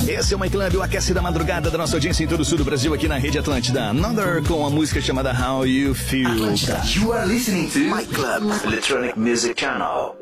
Esse é o My Club, o aquece da madrugada da nossa audiência em todo o sul do Brasil, aqui na Rede Atlântida. Another com a música chamada How You Feel. Atlântida. You are listening to My Club Electronic Music Channel.